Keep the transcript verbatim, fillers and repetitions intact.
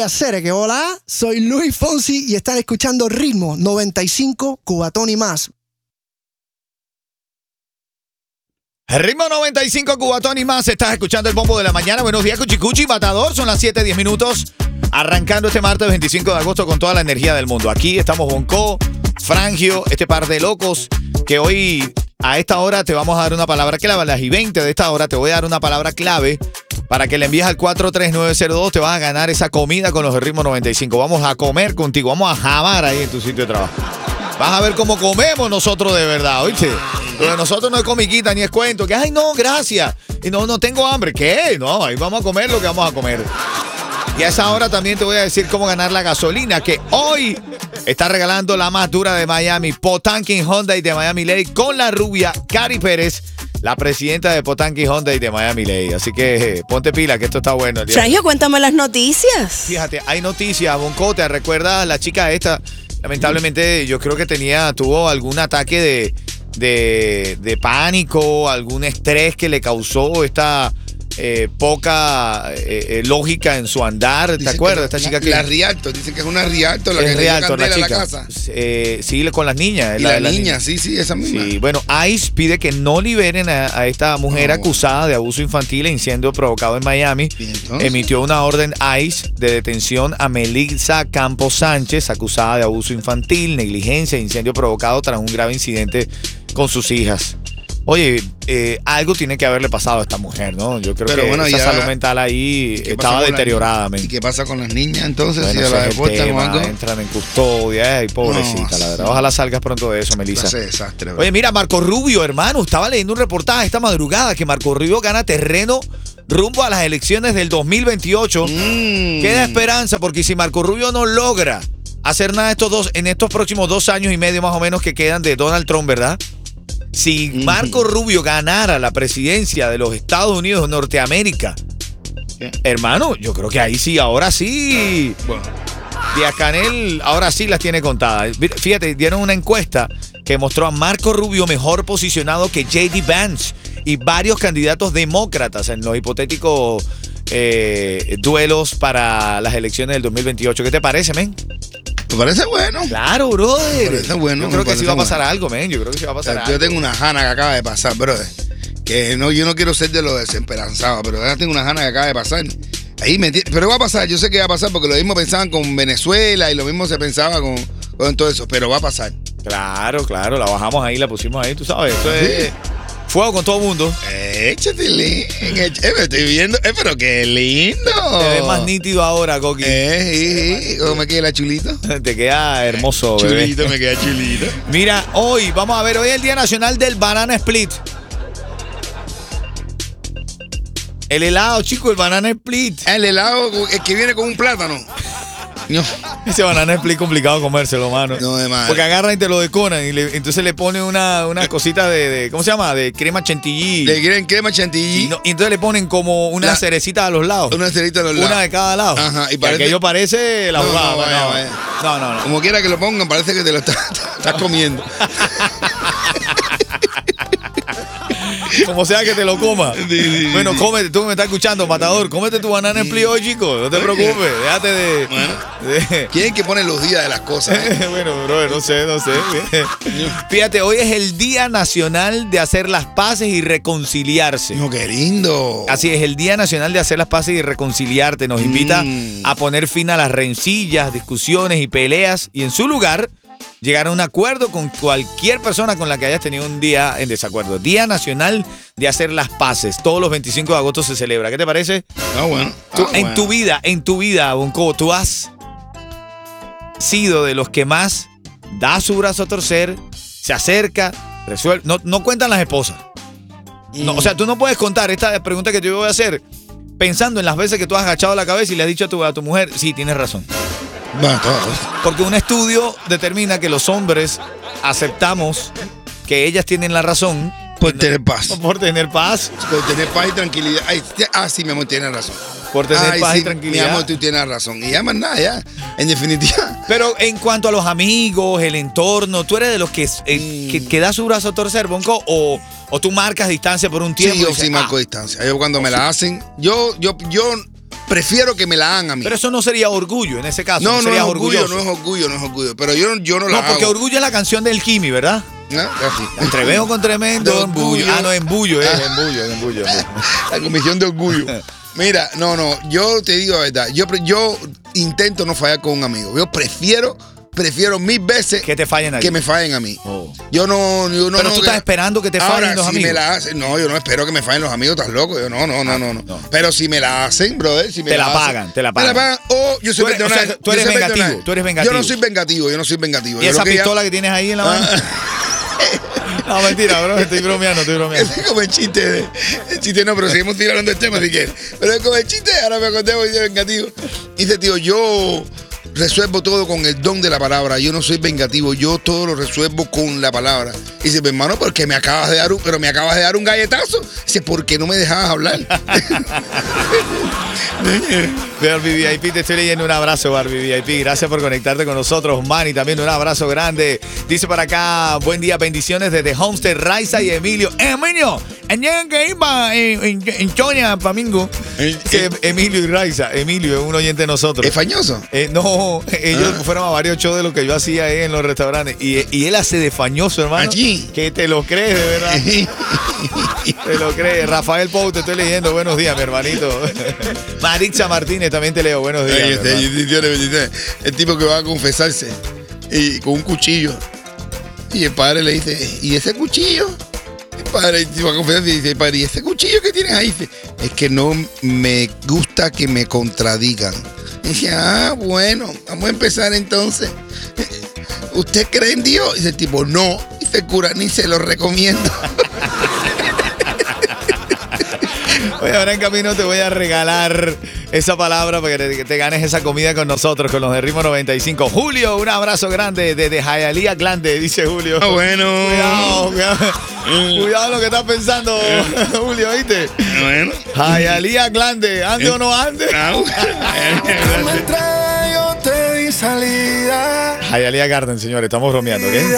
hacer, que hola, soy Luis Fonsi y están escuchando Ritmo noventa y cinco, Cubatón y más. Ritmo noventa y cinco, Cubatón y más. Estás escuchando el bombo de la mañana. Buenos días, Cuchicuchi, Matador. Son las siete, diez minutos. Arrancando este martes veinticinco de agosto con toda la energía del mundo. Aquí estamos Bonco, Frangio, este par de locos que hoy a esta hora te vamos a dar una palabra clave. A las y veinte de esta hora te voy a dar una palabra clave para que le envíes al cuatro tres nueve cero dos. Te vas a ganar esa comida con los de Ritmo noventa y cinco. Vamos a comer contigo. Vamos a jamar ahí en tu sitio de trabajo. Vas a ver cómo comemos nosotros de verdad, ¿oíste? Pero nosotros no es comiquita ni es cuento. Que, ay, no, gracias. Y no, no tengo hambre. ¿Qué? No, ahí vamos a comer lo que vamos a comer. Y a esa hora también te voy a decir cómo ganar la gasolina, que hoy está regalando la más dura de Miami, Potankin Hyundai de Miami-Dade, con la rubia Cari Pérez, la presidenta de Potankin Hyundai de Miami-Dade. Así que ponte pila, que esto está bueno. Frangio, cuéntame las noticias. Fíjate, hay noticias. Bonco, ¿te recuerdas la chica esta? Lamentablemente, yo creo que tenía, tuvo algún ataque de, de, de pánico, algún estrés que le causó esta eh, poca eh, lógica en su andar. ¿Te Dicen acuerdas? Que esta chica la, que la Rialto, dicen que es una Rialto la es que Rialto, le dio la candela chica. a la casa. Eh, sí, con las niñas. Y la, la, de la niña, niña, sí, sí, esa misma. Sí, bueno, ICE pide que no liberen a, a esta mujer No. acusada de abuso infantil e incendio provocado en Miami. ¿Y entonces? Emitió una orden ICE de detención a Melissa Campos Sánchez, acusada de abuso infantil, negligencia e incendio provocado tras un grave incidente con sus hijas. Oye, eh, algo tiene que haberle pasado a esta mujer, ¿no? Yo creo Pero que bueno, esa ya- salud mental ahí ¿Qué pasa estaba con la deteriorada. niña? men. ¿Y qué pasa con las niñas entonces? Bueno, si ese a las es el deportan o tema, algo. entran en custodia, ay, pobrecita, No, la verdad. Ojalá salgas pronto de eso, Melissa. Ese desastre, ¿verdad? Oye, mira, Marco Rubio, hermano, estaba leyendo un reportaje esta madrugada que Marco Rubio gana terreno rumbo a las elecciones del dos mil veintiocho. Mm. Queda esperanza, porque si Marco Rubio no logra hacer nada estos dos, en estos próximos dos años y medio más o menos que quedan de Donald Trump, ¿verdad? Si Marco Rubio ganara la presidencia de los Estados Unidos de Norteamérica, ¿Qué? hermano, yo creo que ahí sí, ahora sí. Bueno, Díaz-Canel ahora sí las tiene contadas. Fíjate, dieron una encuesta que mostró a Marco Rubio mejor posicionado que J D Vance y varios candidatos demócratas en los hipotéticos eh, duelos para las elecciones del dos mil veintiocho. ¿Qué te parece, men? ¿te parece bueno? Claro, brother. Me parece bueno, Yo creo me que sí parece va a pasar bueno. algo, men. Yo creo que sí va a O pasar sea, algo. yo tengo una jana que acaba de pasar, brother. Que no, yo no quiero ser de los desesperanzados, pero ya tengo una jana que acaba de pasar. Ahí me enti- pero va a pasar, yo sé que va a pasar porque lo mismo pensaban con Venezuela y lo mismo se pensaba con, con todo eso, pero va a pasar. Claro, claro, la bajamos ahí, la pusimos ahí, tú sabes. Esto es fuego con todo el mundo. Échate, link, eh, me estoy viendo, eh, pero qué lindo. Te ves más nítido ahora, Coqui. Eh, sí, sí. ¿Cómo me queda chulito? Te queda hermoso, bebé. Chulito, me queda chulito. Mira, hoy, vamos a ver, hoy es el Día Nacional del Banana Split. El helado, chico, el banana split. El helado el que viene con un plátano. No, Ese banana split complicado comérselo, mano. no de más. Porque agarran y te lo decoran y le- entonces le ponen una, unas cositas de, de, ¿cómo se llama? De crema chantilly. Le quieren crema Y, chantilly, no- y entonces le ponen como una La- cerecita a los lados. una cerita a los Una lados. de cada lado. Ajá, y y parece- aquello parece la No, jugada. no, vaya, no, vaya. no, no, no. Como quiera que lo pongan, parece que te lo estás, estás comiendo. Como sea que te lo comas. Sí, sí, sí, Bueno, sí. cómete, tú que me estás escuchando, Matador, cómete tu banana split hoy, chico. No te preocupes, déjate de... Bueno. de- ¿Quién es que pone los días de las cosas? eh? bueno, bro, no sé, no sé. Fíjate, hoy es el Día Nacional de hacer las paces y reconciliarse. No, qué lindo. Así es, el Día Nacional de hacer las paces y reconciliarte. Nos invita Mm. a poner fin a las rencillas, discusiones y peleas y en su lugar llegar a un acuerdo con cualquier persona con la que hayas tenido un día en desacuerdo. Día Nacional de hacer las paces. Todos los veinticinco de agosto se celebra. ¿Qué te parece? Ah, bueno. Tú, Ah, en bueno. tu vida, en tu vida, Bonco, tú has sido de los que más da su brazo a torcer, se acerca, resuelve. No, no cuentan las esposas. No, o sea, tú no puedes contar esta pregunta que te voy a hacer pensando en las veces que tú has agachado la cabeza y le has dicho a tu, a tu mujer, sí, tienes razón. Bueno, todo. Porque un estudio determina que los hombres aceptamos que ellas tienen la razón Por tener paz. por tener paz, Por tener paz y tranquilidad. Ay, te- ah, sí, mi amor, tienes razón. por tener Ay, paz sí, y tranquilidad. Mi amor, tú tienes razón. Y ya más nada, ya. En definitiva. Pero en cuanto a los amigos, el entorno, ¿tú eres de los que, eh, Mm. que, que da su brazo a torcer, Bonco? O, ¿O tú marcas distancia por un tiempo? Sí, y yo dices, sí marco ah, distancia. Yo cuando me la hacen, yo, yo, yo prefiero que me la hagan a mí. Pero eso no sería orgullo en ese caso. no, No, no es serías orgullo, orgulloso. no es orgullo, no es orgullo. Pero yo, yo no la No, porque hago. orgullo es la canción del Kimi, ¿verdad? ¿No? Así. Entrevejo con tremendo De embullo. orgullo. Ah, no, embullo, es embullo, es embullo. La comisión de orgullo. Mira, no, no, yo te digo la verdad. Yo, pre- yo intento no fallar con un amigo. Yo prefiero, prefiero mil veces Que te fallen a ti. que me fallen a mí. Oh. Yo no, yo no. Pero no, tú que- estás esperando que te fallen Ahora, los si amigos. me la hacen, no, yo no espero que me fallen los amigos, estás loco. Yo no, no, no, no, no. no. Pero si me la hacen, brother, si me Te la hacen, pagan, te la Me la pagan. pagan. O yo soy Tú eres- o sea, perdonario. tú eres yo soy vengativo, perdonario. tú eres vengativo. Yo no soy vengativo, yo no soy vengativo. ¿Y Yo esa lo que ya- pistola que tienes ahí en la mano? No, mentira, bro, estoy bromeando, estoy bromeando. Ese es como el chiste, de- el chiste no, pero seguimos tirando el tema si quieres. Pero es como el chiste, ahora me acordé porque dice vengativo. Dice, tío, yo resuelvo todo con el don de la palabra. Yo no soy vengativo, yo todo lo resuelvo con la palabra. Y dice, mi hermano, porque me acabas de dar un, pero me acabas de dar un galletazo. Dice, ¿por qué no me dejabas hablar? Barbie V I P, te estoy leyendo. Un abrazo, Barbie V I P. Gracias por conectarte con nosotros. Manny, también un abrazo grande. Dice para acá, buen día, bendiciones desde Homestead, Raiza y Emilio. Emilio, ayer que iba en, en, en Choña, Pamingo. Eh, Dice Emilio y Raiza. Emilio es un oyente de nosotros. ¿Es fañoso? Eh, no, ellos Ah. fueron a varios shows de lo que yo hacía ahí en los restaurantes. Y, y él hace de fañoso, hermano. Allí. Que te lo crees, de verdad. Te lo crees. Rafael Pou, te estoy leyendo. Buenos días, mi hermanito. Marixa Martínez, también te leo. Buenos días. Ay, mi este, hermano. bendiciones, bendiciones. El tipo que va a confesarse y con un cuchillo. Y el padre le dice, ¿y ese cuchillo? El padre el tipo va a confesarse y dice, padre, ¿y ese cuchillo que tienes ahí? Dice, es que no me gusta que me contradigan. Y dice, ah, bueno, vamos a empezar entonces. ¿Usted cree en Dios? Dice el tipo, no. Dice el cura, ni se lo recomiendo. Oye, ahora en camino te voy a regalar esa palabra para que te, te ganes esa comida con nosotros, con los de Ritmo noventa y cinco. Julio, un abrazo grande desde Hialeah, Glande, dice Julio. Ah, bueno. Cuidado, cuidado, cuidado lo que estás pensando, Julio, ¿viste? Bueno. Hialeah, Glande, ¿ande o no ande? Ah, Hialeah Garden, señores, estamos bromeando, ¿ok?